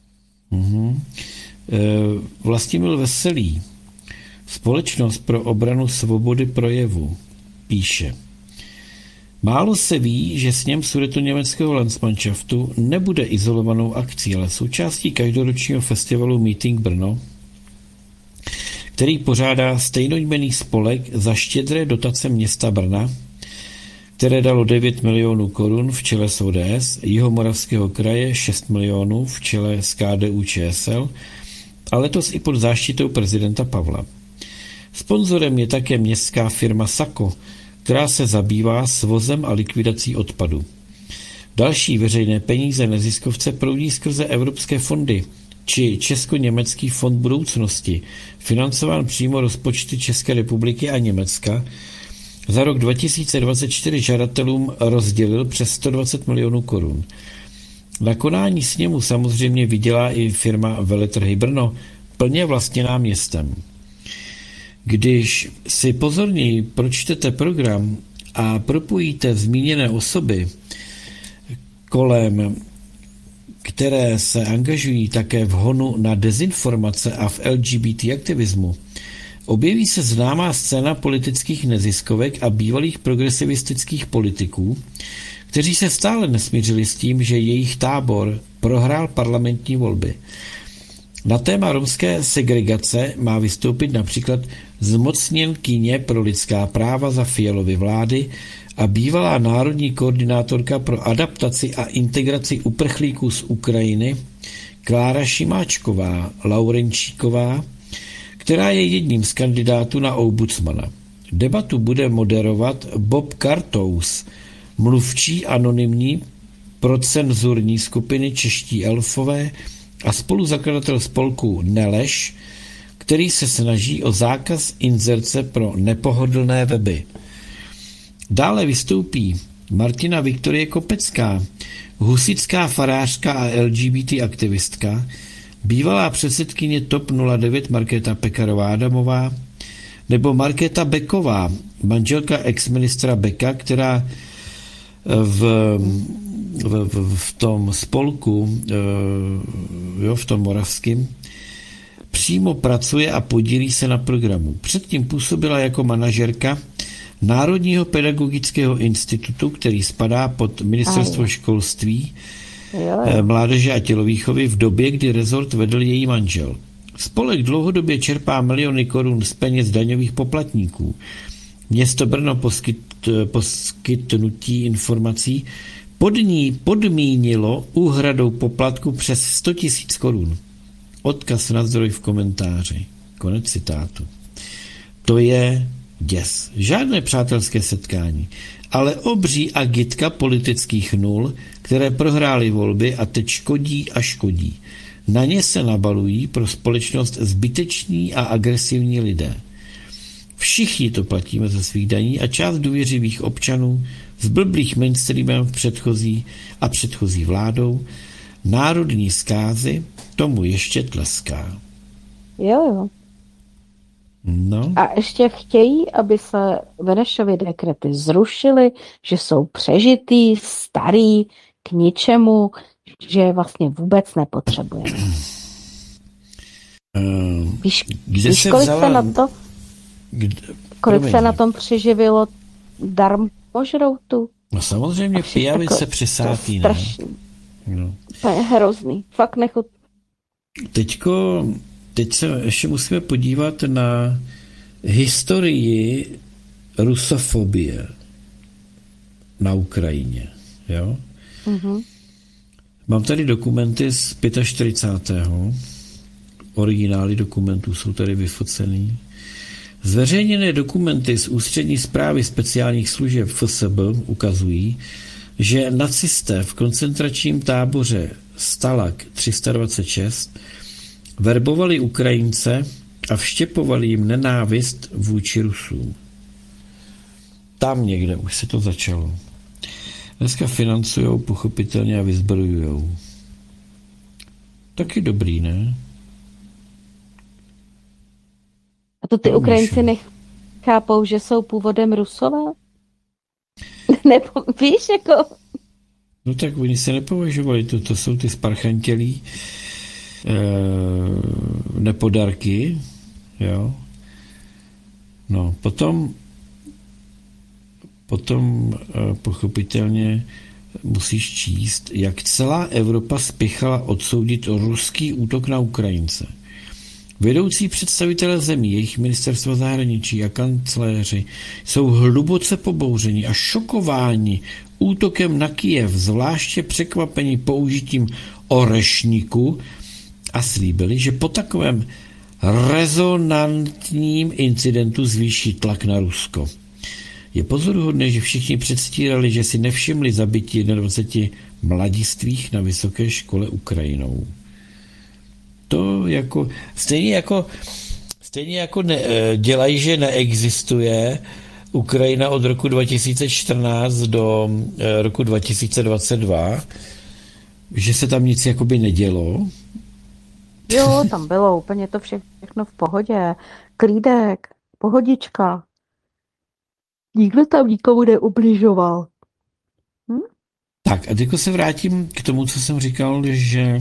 Vlastimil Veselý, Společnost pro obranu svobody projevu, píše: málo se ví, že sněm sudetoněmeckého Landsmannschaftu nebude izolovanou akcí, ale součástí každoročního festivalu Meeting Brno, který pořádá stejnojmenný spolek za štědré dotace města Brna, které dalo 9 milionů korun v čele s ODS, Jihomoravského kraje 6 milionů v čele s KDU-ČSL a letos i pod záštitou prezidenta Pavla. Sponzorem je také městská firma Sako, která se zabývá svozem a likvidací odpadu. Další veřejné peníze neziskovce proudí skrze evropské fondy či Česko-německý fond budoucnosti, financován přímo rozpočty České republiky a Německa, za rok 2024 žadatelům rozdělil přes 120 milionů korun. Na konání sněmu samozřejmě vydělá i firma Veletrhy Brno, plně vlastněná městem. Když si pozorněji pročtete program a propojíte zmíněné osoby, kolem které se angažují také v honu na dezinformace a v LGBT aktivismu, objeví se známá scéna politických neziskovek a bývalých progresivistických politiků, kteří se stále nesmířili s tím, že jejich tábor prohrál parlamentní volby. Na téma romské segregace má vystoupit například zmocněnkyně pro lidská práva za Fialovy vlády a bývalá národní koordinátorka pro adaptaci a integraci uprchlíků z Ukrajiny Klára Šimáčková Laurenčíková, která je jedním z kandidátů na ombudsmana. Debatu bude moderovat Bob Kartous, mluvčí anonymní procenzurní skupiny Čeští elfové a spoluzakladatel spolku Neleš, který se snaží o zákaz inzerce pro nepohodlné weby. Dále vystoupí Martina Viktorie Kopecká, husitská farářka a LGBT aktivistka, bývalá předsedkyně TOP 09 Markéta Pekarová-Adamová nebo Beková, manželka ex-ministra Beka, která v tom spolku, v tom moravském, přímo pracuje a podílí se na programu. Předtím působila jako manažerka Národního pedagogického institutu, který spadá pod ministerstvo školství, mládeže a tělovýchovy v době, kdy rezort vedl její manžel. Spolek dlouhodobě čerpá miliony korun z peněz daňových poplatníků. Město Brno poskytnutí informací pod ní podmínilo úhradou poplatku přes 100 000 korun. Odkaz na zdroj v komentáři. Konec citátu. To je děs. Žádné přátelské setkání, ale obří agitka politických nul, které prohrály volby a teď škodí a škodí. Na ně se nabalují pro společnost zbyteční a agresivní lidé. Všichni to platíme ze svých daní a část důvěřivých občanů s blblých mainstreamem v předchozí vládou národní zkázy tomu ještě tleská. Jo. No. A ještě chtějí, aby se Benešovy dekrety zrušily, že jsou přežitý, starý, k ničemu, že je vlastně vůbec nepotřebujeme. Víš, kolik se na to, kolik se na tom přiživilo darmožroutu? No samozřejmě pijavice přisátý, ne? No. To je hrozný, fakt nechut. Teď se ještě musíme podívat na historii rusofobie na Ukrajině. Jo? Mm-hmm. Mám tady dokumenty z 45. Originály dokumentů jsou tady vyfocený. Zveřejněné dokumenty z ústřední správy speciálních služeb FSB ukazují, že nacisté v koncentračním táboře Stalag 326 verbovali Ukrajince a vštěpovali jim nenávist vůči Rusům. Tam někde už se to začalo. Dneska financujou pochopitelně a vyzbrojujou. Taky dobrý, ne? A to ty Ukrajinci nechápou, že jsou původem Rusové? Nebo víš, jako... No tak oni se nepovažovali, to jsou ty sparchantělí nepodarky, jo. No, potom pochopitelně musíš číst, jak celá Evropa spěchala odsoudit ruský útok na Ukrajince. Vedoucí představitelé zemí, jejich ministerstva zahraničí a kancléři jsou hluboce pobouřeni a šokováni útokem na Kyjev, zvláště překvapení použitím orešníku a slíbili, že po takovém rezonantním incidentu zvýší tlak na Rusko. Je pozoruhodné, že všichni předstírali, že si nevšimli zabití 21 mladistvých na vysoké škole Ukrajinou. To jako, stejně jako dělají, že neexistuje Ukrajina od roku 2014 do roku 2022, že se tam nic jakoby nedělo. Jo, tam bylo úplně to všechno v pohodě. Klídek, pohodička. Nikdo tam nikomu neubližoval. Tak a teď se vrátím k tomu, co jsem říkal, že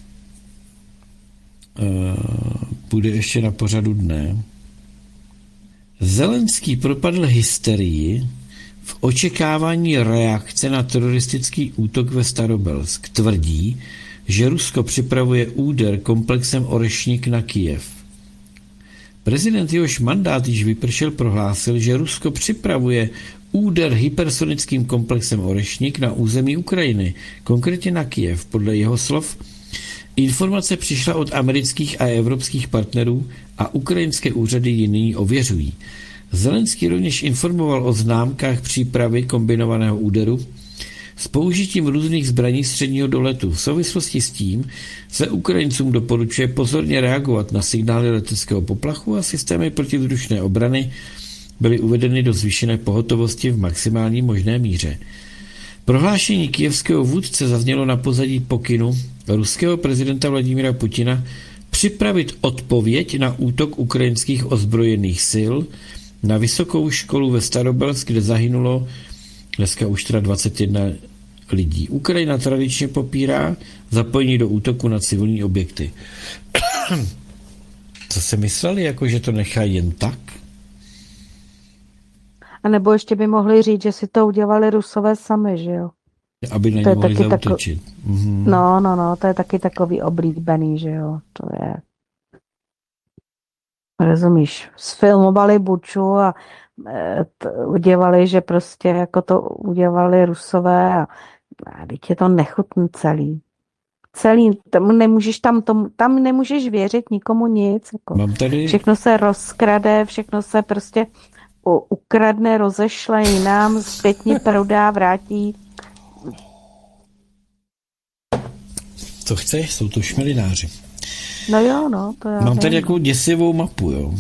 bude ještě na pořadu dne. Zelenský propadl hysterii v očekávání reakce na teroristický útok ve Starobelsk. Tvrdí, že Rusko připravuje úder komplexem Orešník na Kyjev. Prezident, jehož mandát již vypršel, prohlásil, že Rusko připravuje úder hypersonickým komplexem Orešník na území Ukrajiny, konkrétně na Kyjev. Podle jeho slov informace přišla od amerických a evropských partnerů a ukrajinské úřady ji nyní ověřují. Zelenský rovněž informoval o známkách přípravy kombinovaného úderu s použitím různých zbraní středního doletu. V souvislosti s tím se Ukrajincům doporučuje pozorně reagovat na signály leteckého poplachu a systémy protivzdušné obrany byly uvedeny do zvýšené pohotovosti v maximální možné míře. Prohlášení kyjevského vůdce zaznělo na pozadí pokynu ruského prezidenta Vladimira Putina připravit odpověď na útok ukrajinských ozbrojených sil na vysokou školu ve Starobelsk, kde zahynulo dneska už teda 21 lidí. Ukrajina tradičně popírá zapojení do útoku na civilní objekty. Co se mysleli, jako že to nechají jen tak? A nebo ještě by mohli říct, že si to udělali Rusové sami, že jo? Aby na ně mohli zaútočit. No, to je taky takový oblíbený, že jo? To je... Rozumíš? Sfilmovali Buču a udělali, že prostě jako to udělali Rusové a teď je to nechutný celý. Tam nemůžeš věřit nikomu nic. Jako. Mám tady... Všechno se rozkrade, všechno se prostě ukradne, rozešle jinam, zpětně prodá, vrátí. Co chceš? Jsou to šmelináři. No jo, no. To já Mám tady nevím. jako děsivou mapu, jo.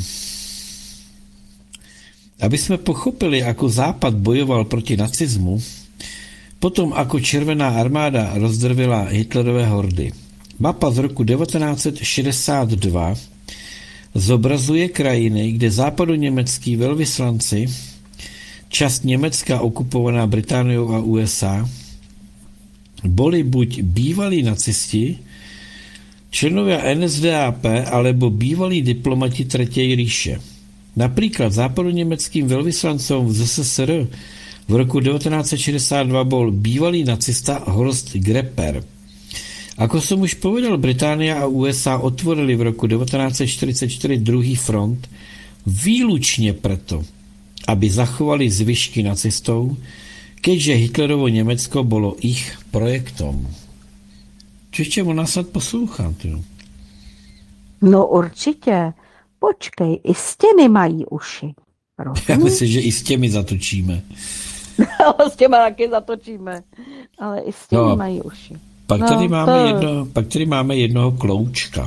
Aby jsme pochopili, jako Západ bojoval proti nacismu, potom jako Červená armáda rozdrvila Hitlerové hordy. Mapa z roku 1962 zobrazuje krajiny, kde západoněmecký velvyslanci, část Německa okupovaná Britániou a USA, byli buď bývalí nacisti, členové NSDAP, alebo bývalí diplomati Třetí říše. Například západoněmeckým velvyslancům v ZSSR v roku 1962 byl bývalý nacista Horst Grepper. Ako som už povedal, Británia a USA otvorili v roku 1944 druhý front výlučně proto, aby zachovali zvyšky nacistov, keďže Hitlerovo Německo bylo ich projektom. Čiže ona snad poslouchá. No určitě. Počkej, i stěny mají uši. Já myslím, že i s těmi zatočíme. S těma taky zatočíme. Ale i stěny mají uši. Pak tady máme jednoho kloučka.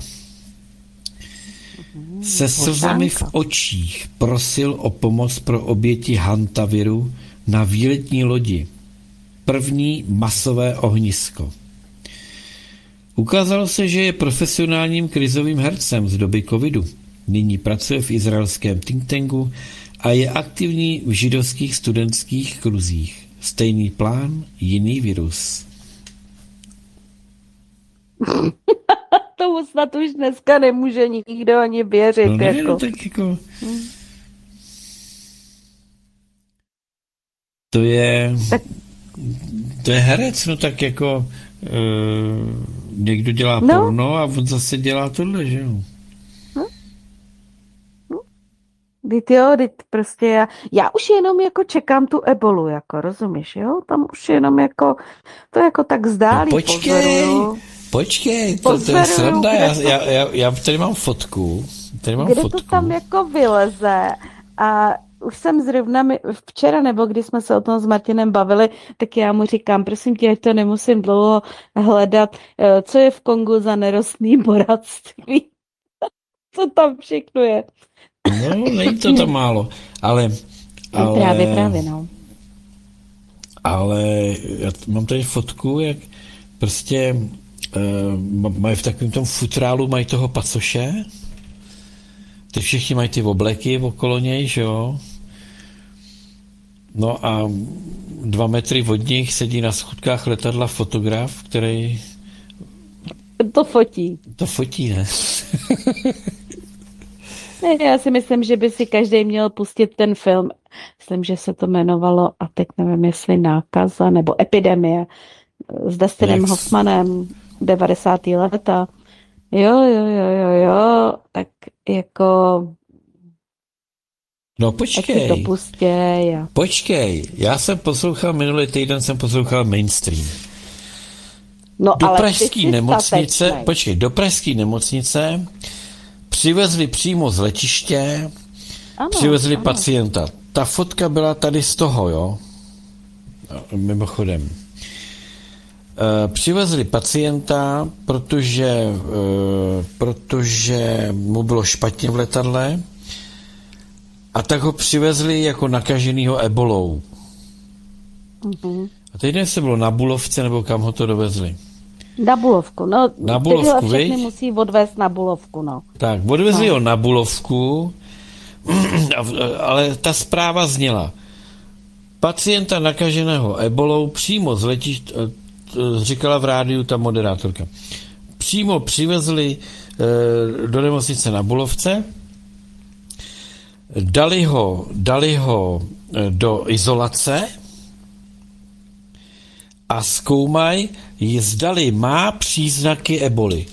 Se slzami v očích prosil o pomoc pro oběti hantaviru na výletní lodi. První masové ohnisko. Ukázalo se, že je profesionálním krizovým hercem z doby covidu. Nyní pracuje v izraelském think tanku a je aktivní v židovských studentských kruzích. Stejný plán, jiný virus. Tomu snad už dneska nemůže nikdo ani věřit. No ne, jako. no tak jako... To je herec, no tak jako někdo dělá porno a on zase dělá tohle, že jo? Prostě já už jenom jako čekám tu ebolu, jako rozumíš, jo? Tam už jenom jako, to jako tak zdálí Počkej, to je sranda, já tady mám fotku. Kde to tam jako vyleze a už jsem zrovna včera, nebo když jsme se o tom s Martinem bavili, tak já mu říkám, prosím tě, to nemusím dlouho hledat, co je v Kongu za nerostný bohatství. Co tam všechno je. No, není to tam málo, ale Právě, no. Ale já mám tady fotku, jak prostě mají v takovém tom futrálu, mají toho pacoše, ty všichni mají ty obleky okolo něj, že jo? No a 2 metry od nich sedí na schůdkách letadla fotograf, který To fotí. to fotí, ne? Ne, já si myslím, že by si každý měl pustit ten film. Myslím, že se to jmenovalo, a teď nevím, jestli Nákaza nebo Epidemie s Dustinem Jak- Hoffmanem 90. leta. Jo, tak jako No ať si to počkej, pustěj. počkej, já jsem poslouchal, minulý týden jsem poslouchal Mainstream. No Do ale ty pražské jsi nemocnice, statečnej. počkej, do pražské nemocnice přivezli přímo z letiště, Ano, přivezli ano. pacienta. Ta fotka byla tady z toho, jo? Mimochodem. Přivezli pacienta, protože mu bylo špatně v letadle, a tak ho přivezli jako nakaženýho ebolou. A teď se bylo na Bulovce, nebo kam ho to dovezli. Na Bulovku, no. Na Bulovku, tyhle všechny viď? musí odvést na Bulovku, no. Tak, odvezli ho na Bulovku, ale ta zpráva zněla: pacienta nakaženého ebolou přímo z letiště, říkala v rádiu ta moderátorka, přímo přivezli do nemocnice na Bulovce, dali ho do izolace a zkoumají, zdali má příznaky eboli.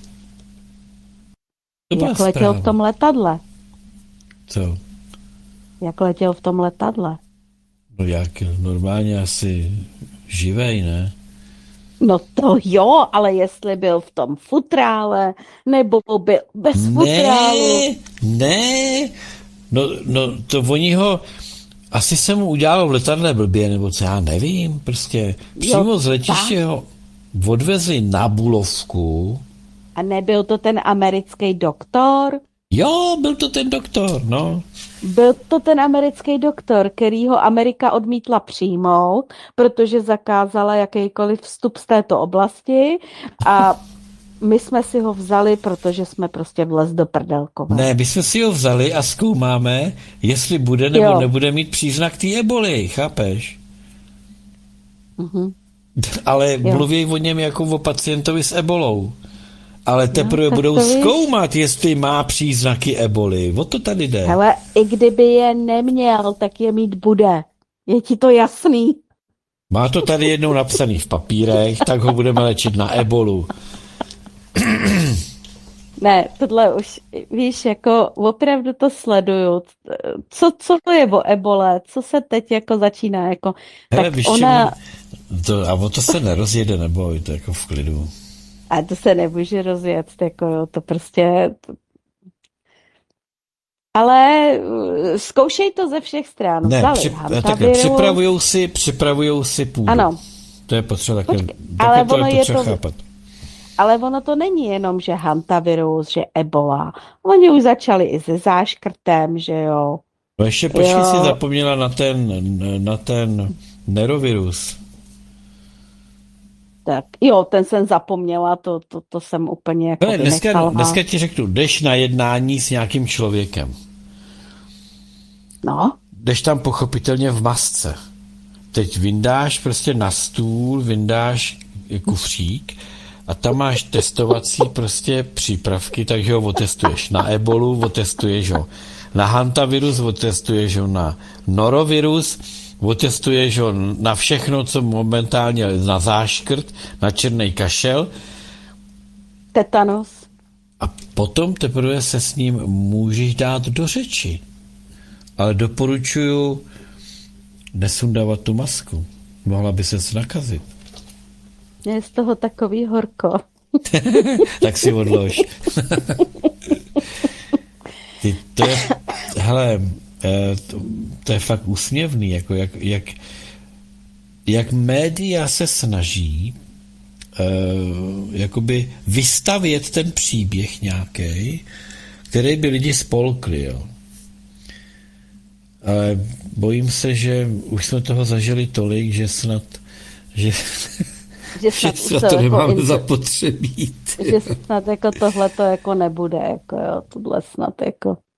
To byla Jak letěl zpráva. v tom letadle. Co? Jak letěl v tom letadle. No jak, normálně asi živej, ne? No to jo, ale jestli byl v tom futrále, nebo byl bez futrálu. Ne, no to oni ho, asi se mu udělalo v letadle blbě, nebo co, já nevím, prostě přímo z letiště ho odvezli na Bulovku. A nebyl to ten americký doktor? Jo, byl to ten doktor, no. Byl to ten americký doktor, který ho Amerika odmítla přijmout, protože zakázala jakýkoliv vstup z této oblasti, a my jsme si ho vzali, protože jsme prostě vlez do prdelkové. Ne, my jsme si ho vzali a zkoumáme, jestli bude nebo Jo. nebude mít příznak té eboli, chápeš? Mhm. Ale Jo. mluví o něm jako o pacientovi s ebolou. Ale teprve tak budou to víš. zkoumat, jestli má příznaky eboli. O to tady jde. Hele, i kdyby je neměl, tak je mít bude. Je ti to jasný? Má to tady jednou napsaný v papírech, tak ho budeme léčit na ebolu. Ne, tohle už, víš, jako opravdu to sleduju. Co to je o ebole? Co se teď jako začíná? Jako, Hele, tak víš, ona, a o to se nerozjede, neboj, to je jako v klidu. a to se nemůže rozjet, jako jo, to prostě... Ale zkoušej to ze všech stran. Ne, Vzali takhle, hantavirus. připravujou si půdu. Ano. To je potřeba takhle, Počkej, ale to ono je je potřeba to- chápat. Ale ono to není jenom, že hantavirus, že ebola. Oni už začali i se záškrtem, že jo. No ještě počkej, Jo. si zapomněla na ten nerovirus. Tak jo, ten jsem zapomněla, to jsem úplně jako Hele, vynechala. dneska ti řeknu, jdeš na jednání s nějakým člověkem. No, Jdeš tam pochopitelně v masce. Teď vyndáš prostě na stůl, vyndáš kufřík a tam máš testovací prostě přípravky, takže ho otestuješ na ebolu, otestuješ ho na hantavirus, otestuješ ho na norovirus, otestuješ ho na všechno, co momentálně na záškrt, na černý kašel, tetanus. a potom teprve se s ním můžeš dát do řeči. Ale doporučuju nesundávat tu masku. Mohla by se nakazit. Je z toho takový horko. Tak si odlož. To je, hele, to je fakt úsměvný, jako jak média se snaží jakoby vystavět ten příběh nějaký, který by lidi spolkli, jo. Ale bojím se, že už jsme toho zažili tolik, že snad Že snad, už to jako nemáme zapotřebí. že snad jako tohle to jako nebude, jako jo, tohle snad jako